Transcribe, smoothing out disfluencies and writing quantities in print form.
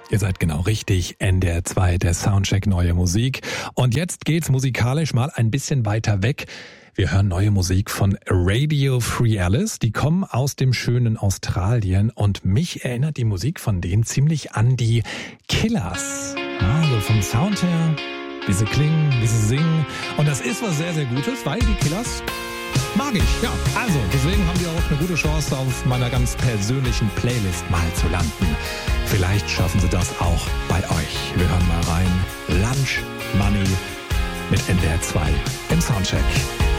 Ihr seid genau richtig. NDR 2, der Soundcheck Neue Musik. Und jetzt geht's musikalisch mal ein bisschen weiter weg. Wir hören neue Musik von Radio Free Alice. Die kommen aus dem schönen Australien und mich erinnert die Musik von denen ziemlich an die Killers. Also vom Sound her, wie sie klingen, wie sie singen. Und das ist was sehr, sehr Gutes, weil die Killers mag ich, ja. Also, deswegen haben die auch eine gute Chance, auf meiner ganz persönlichen Playlist mal zu landen. Vielleicht schaffen sie das auch bei euch. Wir hören mal rein. Lunch Money mit NDR 2 im Soundcheck.